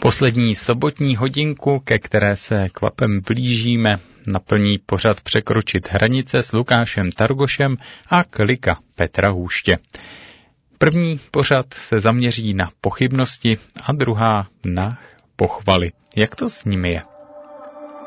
Poslední sobotní hodinku, ke které se kvapem blížíme, naplní pořad Překročit hranice s Lukášem Targošem a Klika Petra Hůště. První pořad se zaměří na pochybnosti a druhá na pochvaly. Jak to s nimi je?